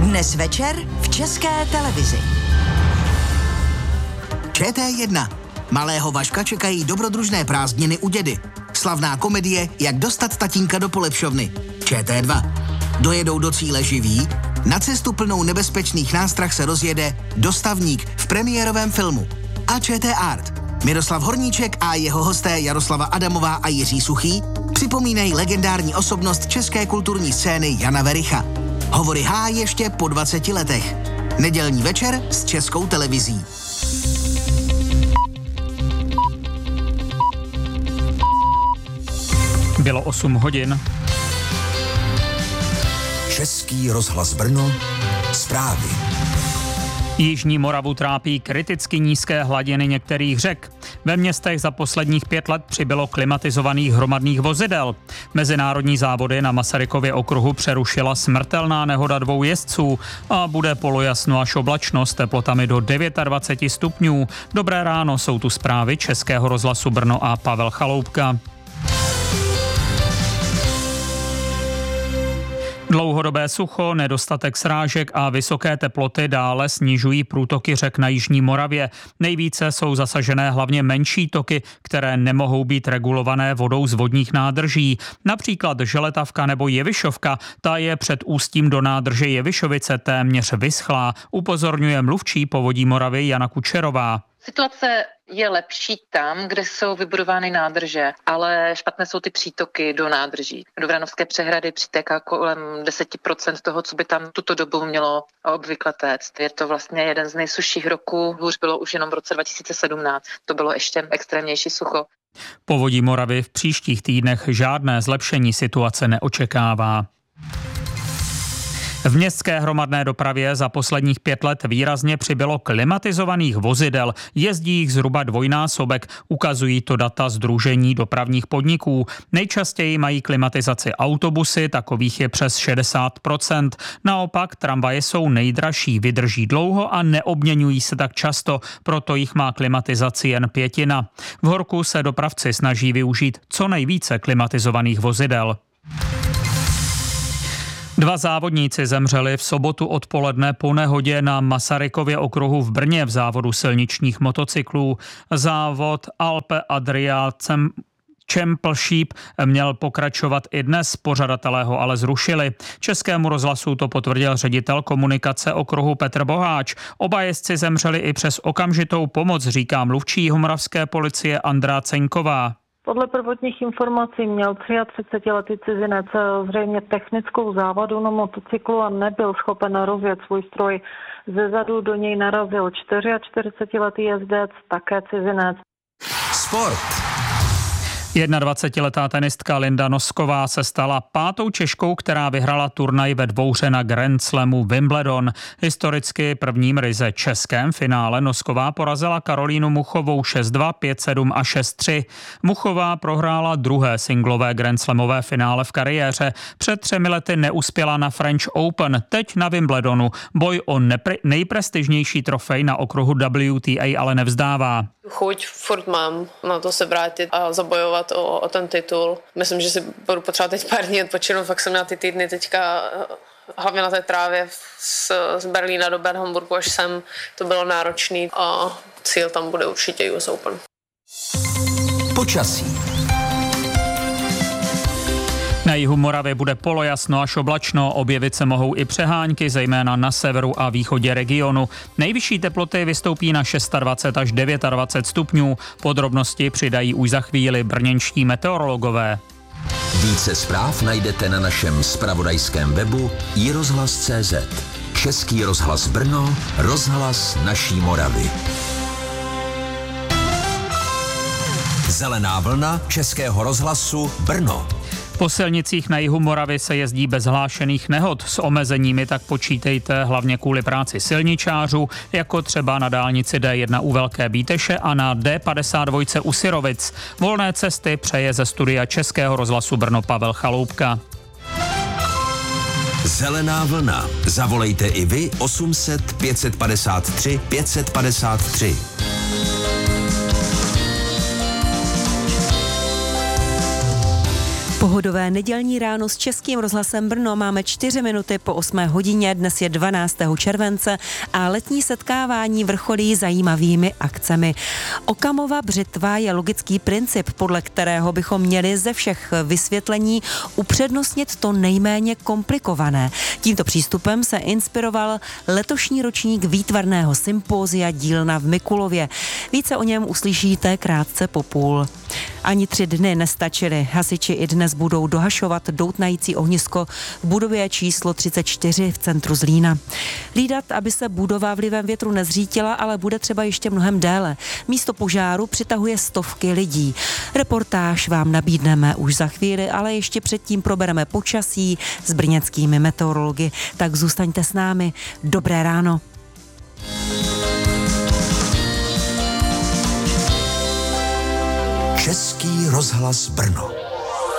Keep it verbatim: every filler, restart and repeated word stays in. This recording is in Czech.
Dnes večer v České televizi. Č T jedna. Malého Vaška čekají dobrodružné prázdniny u dědy. Slavná komedie Jak dostat tatínka do polepšovny. Č T dva. Dojedou do cíle živí? Na cestu plnou nebezpečných nástrah se rozjede Dostavník v premiérovém filmu. A Č T Art. Miroslav Horníček a jeho hosté Jaroslava Adamová a Jiří Suchý připomínají legendární osobnost české kulturní scény Jana Vericha. Hovory H ještě po dvaceti letech. Nedělní večer s Českou televizí. Bylo osm hodin. Český rozhlas Brno, zprávy. Jižní Moravu trápí kriticky nízké hladiny některých řek. Ve městech za posledních pět let přibylo klimatizovaných hromadných vozidel. Mezinárodní závody na Masarykově okruhu přerušila smrtelná nehoda dvou jezdců a bude polojasno až oblačno s teplotami do dvacet devět stupňů. Dobré ráno, jsou tu zprávy Českého rozhlasu Brno a Pavel Chaloupka. Dlouhodobé sucho, nedostatek srážek a vysoké teploty dále snižují průtoky řek na Jižní Moravě. Nejvíce jsou zasažené hlavně menší toky, které nemohou být regulované vodou z vodních nádrží. Například Želetavka nebo Jevišovka, ta je před ústím do nádrže Jevišovice téměř vyschlá, upozorňuje mluvčí Povodí Moravy Jana Kučerová. Situace je lepší tam, kde jsou vybudovány nádrže, ale špatné jsou ty přítoky do nádrží. Do Vranovské přehrady přitéká kolem deset procent toho, co by tam tuto dobu mělo obvykle téct. Je to vlastně jeden z nejsušších roků. Hůř bylo už jenom v roce dva tisíce sedmnáct. To bylo ještě extrémnější sucho. Povodí Moravy v příštích týdnech žádné zlepšení situace neočekává. V městské hromadné dopravě za posledních pět let výrazně přibylo klimatizovaných vozidel, jezdí jich zhruba dvojnásobek, ukazují to data Sdružení dopravních podniků. Nejčastěji mají klimatizaci autobusy, takových je přes šedesát procent. Naopak tramvaje jsou nejdražší, vydrží dlouho a neobměňují se tak často, proto jich má klimatizaci jen pětina. V Horku se dopravci snaží využít co nejvíce klimatizovaných vozidel. Dva závodníci zemřeli v sobotu odpoledne po nehodě na Masarykově okruhu v Brně v závodu silničních motocyklů. Závod Alpe Adria Championship měl pokračovat i dnes, pořadatelé ho ale zrušili. Českému rozhlasu to potvrdil ředitel komunikace okruhu Petr Boháč. Oba jezdci zemřeli i přes okamžitou pomoc, říká mluvčí jihomoravské policie Andrá Ceňková. Podle prvotních informací měl třiatřicetiletý cizinec zřejmě technickou závadu na motocyklu a nebyl schopen rozjet svůj stroj. Zezadu do něj narazil čtyřiačtyřicetiletý jezdec, také cizinec. Sport. jednadvacetiletá tenistka Linda Nosková se stala pátou Češkou, která vyhrala turnaj ve dvouhře na Grand Slamu Wimbledon. Historicky prvním ryze českém finále Nosková porazila Karolínu Muchovou šest dva, pět sedm a šest tři. Muchová prohrála druhé singlové Grand Slamové finále v kariéře. Před třemi lety neuspěla na French Open, teď na Wimbledonu. Boj o nepre- nejprestižnější trofej na okruhu W T A ale nevzdává. Chuť furt mám na to se vrátit a zabojovat o, o ten titul. Myslím, že si budu potřebovat teď pár dní odpočinout, fakt jsem měla ty týdny teďka hlavně na té trávě z, z Berlína do Bad Homburgu až sem. To bylo náročný a cíl tam bude určitě U S Open. Počasí. Na jihu Moravy bude polojasno až oblačno, objevit se mohou i přehánky, zejména na severu a východě regionu. Nejvyšší teploty vystoupí na dvacet šest až dvacet devět stupňů. Podrobnosti přidají už za chvíli brněnští meteorologové. Více zpráv najdete na našem zpravodajském webu i rozhlas tečka cé zet. Český rozhlas Brno, rozhlas naší Moravy. Zelená vlna Českého rozhlasu Brno. Po silnicích na jihu Moravy se jezdí bez hlášených nehod. S omezeními tak počítejte hlavně kvůli práci silničářů, jako třeba na dálnici D jedna u Velké Bíteše a na D padesát dva u Syrovic. Volné cesty přeje ze studia Českého rozhlasu Brno Pavel Chaloupka. Zelená vlna. Zavolejte i vy osm set pět padesát tři pět padesát tři. Pohodové nedělní ráno s Českým rozhlasem Brno. Máme čtyři minuty po osmé hodině, dnes je dvanáctého července a letní setkávání vrcholí zajímavými akcemi. Okamova břitva je logický princip, podle kterého bychom měli ze všech vysvětlení upřednostnit to nejméně komplikované. Tímto přístupem se inspiroval letošní ročník výtvarného sympózia Dílna v Mikulově. Více o něm uslyšíte krátce po půl. Ani tři dny nestačily. Hasiči i dnes budou dohašovat doutnající ohnisko v budově číslo třicet čtyři v centru Zlína. Hlídat, aby se budova vlivem větru nezřítila, ale bude třeba ještě mnohem déle. Místo požáru přitahuje stovky lidí. Reportáž vám nabídneme už za chvíli, ale ještě předtím probereme počasí s brněnskými meteorology. Tak zůstaňte s námi. Dobré ráno. Český rozhlas Brno.